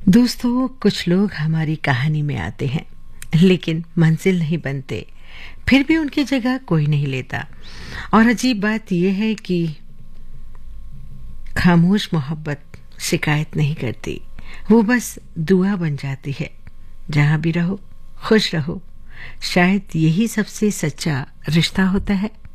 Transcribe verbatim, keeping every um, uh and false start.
दोस्तों, कुछ लोग हमारी कहानी में आते हैं लेकिन मंजिल नहीं बनते, फिर भी उनकी जगह कोई नहीं लेता। और अजीब बात यह है कि खामोश मोहब्बत शिकायत नहीं करती, वो बस दुआ बन जाती है। जहां भी रहो खुश रहो, शायद यही सबसे सच्चा रिश्ता होता है।